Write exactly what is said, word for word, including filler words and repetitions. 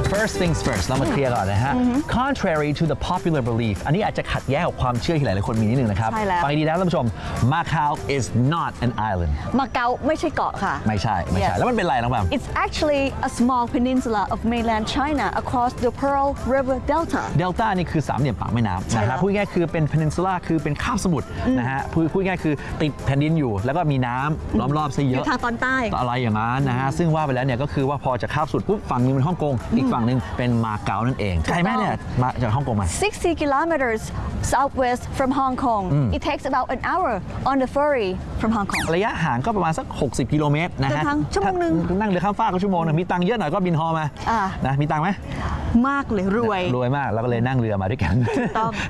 first things first เรามาเคลียร์ก่อนนะฮะ contrary to the popular belief อันนี้อาจจะขัดแย้งกับความเชื่อที่หลายๆคนมีนิดนึงนะครับฟังดีนะท่านผู้ชม Macau is not an island มาเก๊าไม่ใช่เกาะค่ะไม่ใช่ไม่ใช่แล้วมันเป็นอะไรน้องแบม It's actually a small peninsula of mainland China across the Pearl River Delta Delta นี่คือสามเหลี่ยมปากแม่น้ำนะฮะพูดง่ายคือเป็น peninsula คือเป็นคาบสมุทรนะฮะพูดพูดง่ายคือติดแผ่นดินอยู่แล้วก็มีน้ำล้อมรอบซะเยอะทางตอนใต้อะไรอย่างนั้นนะฮะซึ่งว่าไปแล้วเนี่ยก็คือว่าพอจะคาบสุดปุ๊บฝั่งนึงเป็นฮ่องกงอีกฝั่งนึงเป็นมาเก๊านั่นเองไกลไหมเนี่ยมาจากฮ่องกงมา sixty kilometers southwest from Hong Kong it takes about an hour on the ferry from Hong Kong ระยะห่างก็ประมาณสักหกสิบกิโลเมตรนะฮะชั่วโมงนึงนั่งเรือข้ามฟากก็ชั่วโมงนึงมีตังค์เยอะหน่อยก็บินฮอมานะมีตังค์ไหมมากเลยรวยรวยมากแล้วก็เลยนั่งเรือมาด้วยกัน